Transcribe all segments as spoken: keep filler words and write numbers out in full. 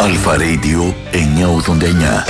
Αλφα Radio εννιακόσια ογδόντα εννιά.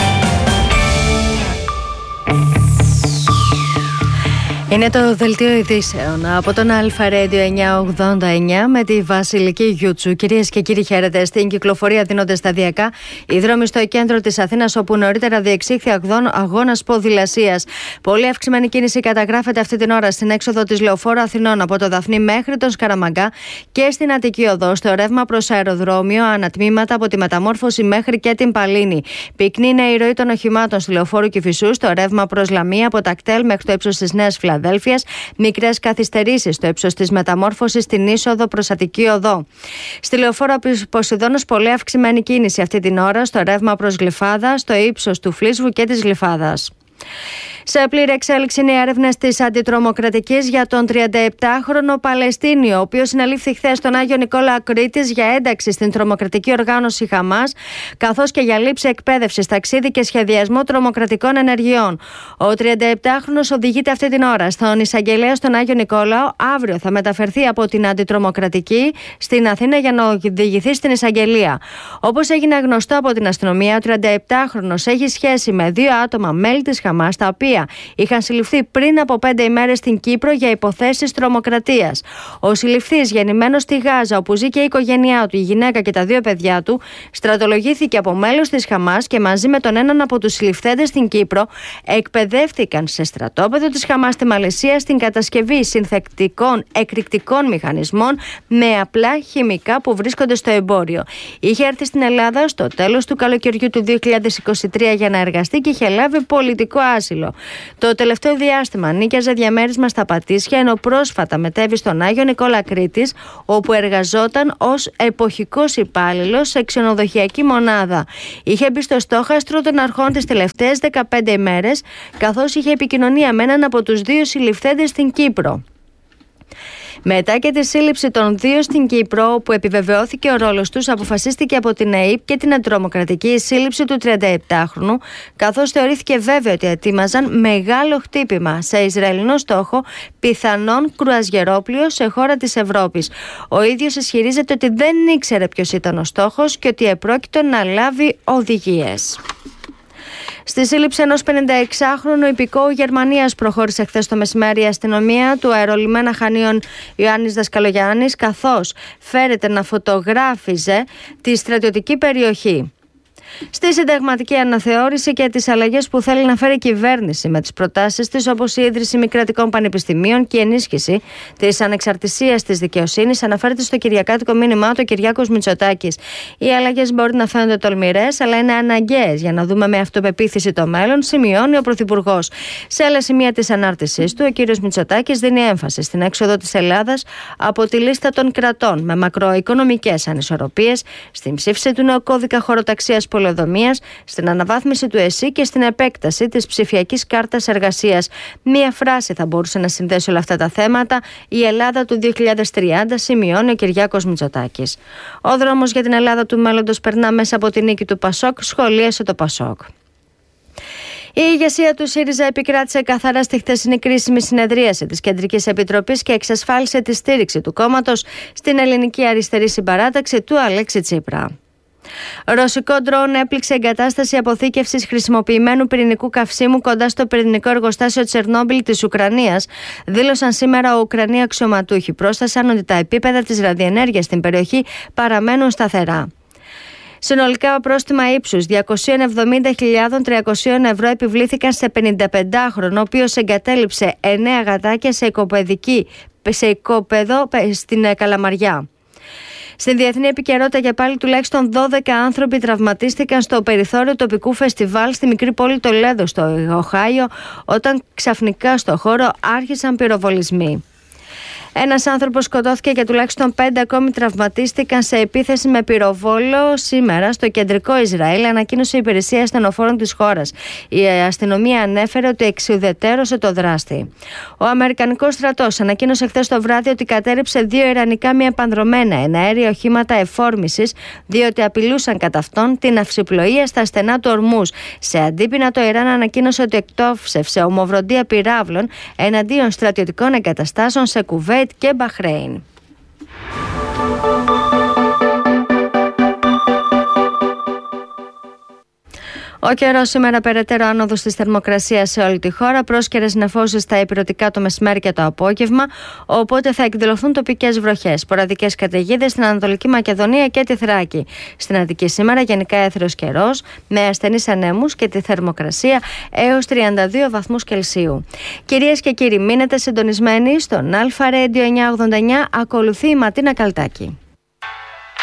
Είναι το δελτίο ειδήσεων από τον Αλφα Radio εννιακόσια ογδόντα εννιά με τη Βασιλική Γιούτσου. Κυρίες και κύριοι, χαίρετε. Στην κυκλοφορία δίνονται σταδιακά οι δρόμοι στο κέντρο της Αθήνας, όπου νωρίτερα διεξήχθη αγώνας ποδηλασίας. Πολύ αυξημένη κίνηση καταγράφεται αυτή την ώρα στην έξοδο της Λεωφόρου Αθηνών από το Δαφνί μέχρι τον Σκαραμαγκά και στην Αττική Οδό, στο ρεύμα προς αεροδρόμιο, ανατμήματα από τη Μεταμόρφωση μέχρι και την Παλίνη. Πυκνή είναι η ροή των οχημάτων στη Λεωφόρου Κηφισού, στο ρεύμα προς Λαμία από τα κτέλ μέχρι το ύψος της Νέας Φιλαδέλφειας. Μικρές καθυστερήσεις στο ύψος της Μεταμόρφωσης στην είσοδο προς Αττική Οδό. Στη Λεωφόρο Ποσειδώνος, πολύ αυξημένη κίνηση αυτή την ώρα στο ρεύμα προς Γλυφάδα, στο ύψος του Φλίσβου και της Γλυφάδας. Σε πλήρη εξέλιξη είναι οι έρευνες της αντιτρομοκρατικής για τον τριανταεπτάχρονο Παλαιστίνιο, ο οποίος συνελήφθη χθες στον Άγιο Νικόλαο Κρήτης για ένταξη στην τρομοκρατική οργάνωση Χαμάς, καθώς και για λήψη εκπαίδευσης, ταξίδι και σχεδιασμό τρομοκρατικών ενεργειών. Ο τριανταεπτάχρονος οδηγείται αυτή την ώρα στον εισαγγελέα στον Άγιο Νικόλαο. Αύριο θα μεταφερθεί από την αντιτρομοκρατική στην Αθήνα για να οδηγηθεί στην εισαγγελία. Όπως έγινε γνωστό από την αστυνομία, ο τριανταεπτάχρονος έχει σχέση με δύο άτομα μέλη της Χαμάς, τα οποία είχαν συλληφθεί πριν από πέντε ημέρες στην Κύπρο για υποθέσεις τρομοκρατίας. Ο συλληφθής, γεννημένος στη Γάζα, όπου ζει και η οικογένειά του, η γυναίκα και τα δύο παιδιά του, στρατολογήθηκε από μέλος της Χαμάς και μαζί με τον έναν από τους συλληφθέντες στην Κύπρο εκπαιδεύτηκαν σε στρατόπεδο της Χαμάς στη Μαλαισία στην κατασκευή συνθεκτικών εκρηκτικών μηχανισμών με απλά χημικά που βρίσκονται στο εμπόριο. Είχε έρθει στην Ελλάδα στο τέλος του καλοκαιριού του δύο χιλιάδες είκοσι τρία για να εργαστεί και είχε λάβει πολιτικό άσυλο. Το τελευταίο διάστημα νίκιαζε διαμέρισμα στα Πατήσια, ενώ πρόσφατα μετέβη στον Άγιο Νικόλαο Κρήτης, όπου εργαζόταν ως εποχικός υπάλληλος σε ξενοδοχειακή μονάδα. Είχε μπει στο στόχαστρο των αρχών τις τελευταίες δεκαπέντε ημέρες, καθώς είχε επικοινωνία με έναν από τους δύο συλληφθέντες στην Κύπρο. Μετά και τη σύλληψη των δύο στην Κύπρο, όπου επιβεβαιώθηκε ο ρόλος τους, αποφασίστηκε από την ΕΕΠ και την αντιτρομοκρατική η σύλληψη του τριανταεπτάχρονου, καθώς θεωρήθηκε βέβαιο ότι ετοίμαζαν μεγάλο χτύπημα σε Ισραηλινό στόχο, πιθανόν κρουαζιερόπλοιο σε χώρα της Ευρώπης. Ο ίδιος ισχυρίζεται ότι δεν ήξερε ποιος ήταν ο στόχος και ότι επρόκειτο να λάβει οδηγίες. Στη σύλληψη ενός πενηνταεξάχρονου υπηκόου Γερμανίας προχώρησε χθες το μεσημέρι η αστυνομία του αερολιμένα Χανίων Ιωάννης Δασκαλογιάννης, καθώς φέρεται να φωτογράφιζε τη στρατιωτική περιοχή. Στη συνταγματική αναθεώρηση και τις αλλαγές που θέλει να φέρει η κυβέρνηση με τις προτάσεις της, όπως η ίδρυση μη κρατικών πανεπιστημίων και η ενίσχυση της ανεξαρτησίας της δικαιοσύνης, αναφέρεται στο κυριακάτικο μήνυμά του ο Κυριάκος Μητσοτάκης. Οι αλλαγές μπορεί να φαίνονται τολμηρές, αλλά είναι αναγκαίες για να δούμε με αυτοπεποίθηση το μέλλον, σημειώνει ο Πρωθυπουργός. Σε άλλα σημεία της ανάρτησής του, ο κ. Μητσοτάκης δίνει έμφαση στην έξοδο της Ελλάδας από τη λίστα των κρατών με μακροοικονομικές ανισορροπίες, στην ψήφιση του νέου κώδικα χωροταξίας πολεοδομίας, στην αναβάθμιση του ΕΣΥ και στην επέκταση της ψηφιακής κάρτας εργασίας. Μία φράση θα μπορούσε να συνδέσει όλα αυτά τα θέματα. Η Ελλάδα του δύο χιλιάδες τριάντα, σημειώνει ο Κυριάκος Μητσοτάκης. Ο δρόμος για την Ελλάδα του μέλλοντος περνά μέσα από την νίκη του Πασόκ, σχολίασε το Πασόκ. Η ηγεσία του ΣΥΡΙΖΑ επικράτησε καθαρά στη χθεσινή κρίσιμη συνεδρίαση της Κεντρικής Επιτροπής και εξασφάλισε τη στήριξη του κόμματος στην ελληνική αριστερή συμπαράταξη του Αλέξη Τσίπρα. Ρωσικό ντρόουν έπληξε εγκατάσταση αποθήκευσης χρησιμοποιημένου πυρηνικού καυσίμου κοντά στο πυρηνικό εργοστάσιο Τσερνόμπιλ της Ουκρανίας, δήλωσαν σήμερα Ουκρανοί αξιωματούχοι. Πρόσθεσαν ότι τα επίπεδα της ραδιενέργειας στην περιοχή παραμένουν σταθερά. Συνολικά πρόστιμα ύψους διακόσιες εβδομήντα χιλιάδες τριακόσια ευρώ επιβλήθηκαν σε πενηνταπεντάχρονο, ο οποίος εγκατέλειψε εννέα γατάκια σε οικοπαιδική, σε οικοπαίδο στην Καλαμαριά. Στην διεθνή επικαιρότητα, για πάλι τουλάχιστον δώδεκα άνθρωποι τραυματίστηκαν στο περιθώριο τοπικού φεστιβάλ στη μικρή πόλη Τολέδο στο Οχάιο, όταν ξαφνικά στο χώρο άρχισαν πυροβολισμοί. Ένας άνθρωπος σκοτώθηκε και τουλάχιστον πέντε ακόμη τραυματίστηκαν σε επίθεση με πυροβόλο σήμερα στο κεντρικό Ισραήλ, ανακοίνωσε η υπηρεσία ασθενοφόρων της χώρας. Η αστυνομία ανέφερε ότι εξουδετερώσε το δράστη. Ο Αμερικανικός στρατός ανακοίνωσε χθες το βράδυ ότι κατέρριψε δύο ιρανικά μη επανδρομένα εναέρια οχήματα εφόρμησης, διότι απειλούσαν κατά αυτόν την αυσιπλοεία στα στενά του Ορμούζ. Σε αντίπεινα, το Ιράν ανακοίνωσε ότι εκτόξευσε ομοβροντία πυράβλων εναντίον στρατιωτικών εγκαταστάσεων σε Κουβέιτ και Μπαχρέιν. Ο καιρός σήμερα, περαιτέρω άνοδος της θερμοκρασίας σε όλη τη χώρα, πρόσκαιρες νεφώσεις στα ηπειρωτικά το μεσημέρι και το απόγευμα, οπότε θα εκδηλωθούν τοπικές βροχές. Σποραδικές καταιγίδες στην Ανατολική Μακεδονία και τη Θράκη. Στην Αττική σήμερα γενικά έθριος καιρός, με ασθενείς ανέμους και τη θερμοκρασία έως τριάντα δύο βαθμούς Κελσίου. Κυρίες και κύριοι, μείνετε συντονισμένοι στον Αλφα Radio εννιακόσια ογδόντα εννιά. Ακολουθεί η Ματίνα Καλτάκη.